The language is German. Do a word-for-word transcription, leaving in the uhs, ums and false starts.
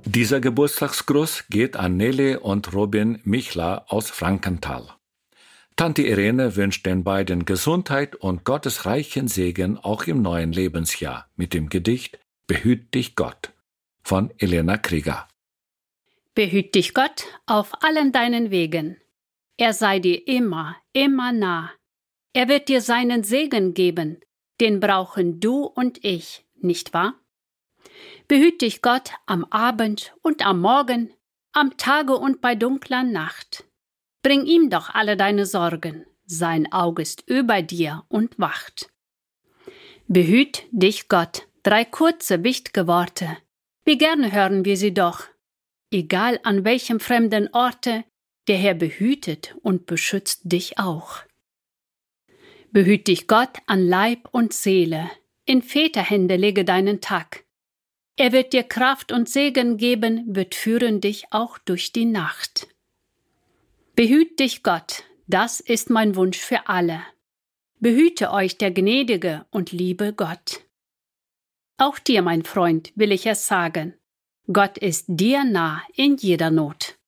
Dieser Geburtstagsgruß geht an Nelly und Robin Michler aus Frankenthal. Tante Irene wünscht den beiden Gesundheit und Gottes reichen Segen auch im neuen Lebensjahr mit dem Gedicht Behüt dich Gott von Elena Krieger. Behüt dich Gott auf allen deinen Wegen. Er sei dir immer, immer nah. Er wird dir seinen Segen geben, den brauchen du und ich, nicht wahr? Behüt dich Gott am Abend und am Morgen, am Tage und bei dunkler Nacht. Bring ihm doch alle deine Sorgen, sein Auge ist über dir und wacht. Behüt dich Gott, drei kurze, wichtige Worte, wie gerne hören wir sie doch. Egal an welchem fremden Orte, der Herr behütet und beschützt dich auch. Behüt dich Gott an Leib und Seele, in Väterhände lege deinen Tag. Er wird dir Kraft und Segen geben, wird führen dich auch durch die Nacht. Behüt dich Gott, das ist mein Wunsch für alle. Behüte euch der gnädige und liebe Gott. Auch dir, mein Freund, will ich es sagen. Gott ist dir nah in jeder Not.